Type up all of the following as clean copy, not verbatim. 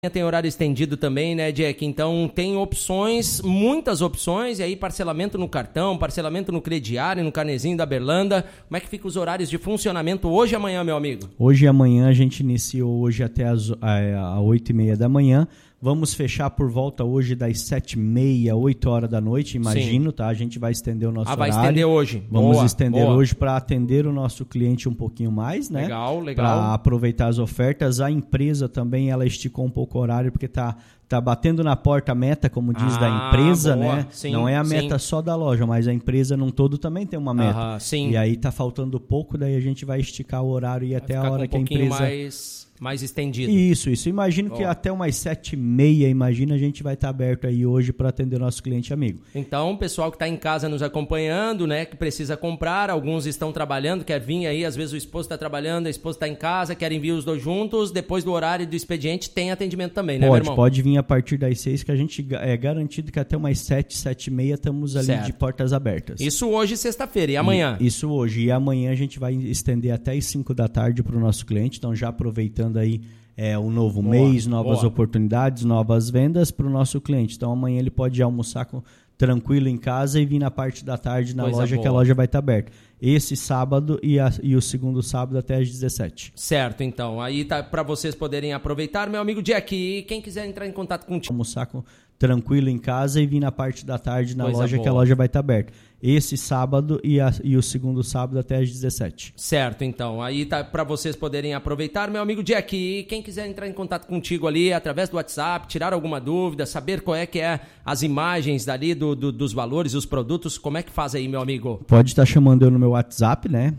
Tem horário estendido também, né, Jack? Então tem opções, muitas opções, e aí parcelamento no cartão, parcelamento no crediário, no carnezinho da Berlanda. Como é que ficam os horários de funcionamento hoje e amanhã, meu amigo? Hoje e amanhã a gente iniciou hoje até às 8h30 da manhã. Vamos fechar por volta hoje das 7h30, 8 horas da noite, imagino, tá? A gente vai estender o nosso horário. Vai estender hoje. Vamos estender hoje para atender o nosso cliente um pouquinho mais, né? Legal. Para aproveitar as ofertas. A empresa também, ela esticou um pouco o horário, porque tá batendo na porta a meta, como diz, da empresa, boa. né? Sim, não é a meta só da loja, mas a empresa num todo também tem uma meta. Sim. E aí tá faltando pouco, daí a gente vai esticar o horário e até a hora que a empresa... mais estendido. Isso. Imagino que até umas 7h30, imagina, a gente vai estar aberto aí hoje para atender o nosso cliente amigo. Então, o pessoal que está em casa nos acompanhando, né, que precisa comprar, alguns estão trabalhando, quer vir aí, às vezes o esposo está trabalhando, a esposa está em casa, querem vir os dois juntos, depois do horário do expediente tem atendimento também, né, meu irmão? Pode vir a partir das 6, que a gente é garantido que até umas 7h30 estamos ali de portas abertas. Isso hoje, sexta-feira, e amanhã? Isso hoje, e amanhã a gente vai estender até as 5 da tarde para o nosso cliente, então já aproveitando aí um novo mês, novas oportunidades, novas vendas para o nosso cliente. Então amanhã ele pode almoçar tranquilo em casa e vir na parte da tarde na loja, que a loja vai estar aberta. Esse sábado e o segundo sábado até às 17. Certo, então. Aí tá para vocês poderem aproveitar. Meu amigo Jack, e quem quiser entrar em contato contigo? Almoçar tranquilo em casa e vir na parte da tarde na loja, que a loja vai estar aberta. Esse sábado e o segundo sábado até às 17. Certo, então. Aí tá para vocês poderem aproveitar. Meu amigo Jack, e quem quiser entrar em contato contigo ali através do WhatsApp, tirar alguma dúvida, saber qual é que é as imagens dali dos valores, os produtos, como é que faz aí, meu amigo? Pode estar chamando eu no meu WhatsApp, né?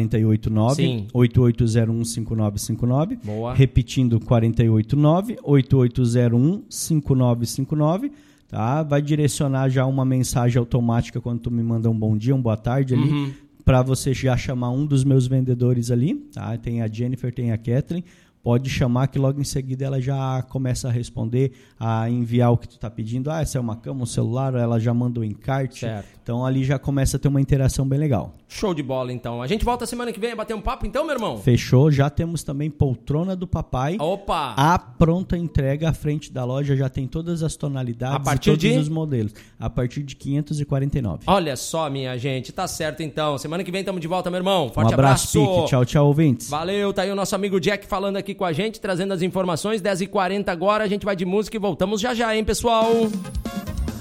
489-8801-5959. Boa. Repetindo, 489-8801-5959. Tá? Vai direcionar já uma mensagem automática quando tu me manda um bom dia, uma boa tarde ali, para você já chamar um dos meus vendedores ali, tá? Tem a Jennifer, tem a Kathleen. Pode chamar que logo em seguida ela já começa a responder, a enviar o que tu está pedindo. Essa é uma cama, um celular, ela já manda o encarte. Certo. Então ali já começa a ter uma interação bem legal. Show de bola, então. A gente volta semana que vem a bater um papo, então, meu irmão? Fechou. Já temos também poltrona do papai. Opa! A pronta entrega à frente da loja, já tem todas as tonalidades e todos os modelos. A partir de 549. Olha só, minha gente. Tá certo, então. Semana que vem estamos de volta, meu irmão. Forte abraço. Pique. Tchau, tchau, ouvintes. Valeu. Tá aí o nosso amigo Jack falando aqui com a gente, trazendo as informações. 10h40 agora. A gente vai de música e voltamos já já, hein, pessoal?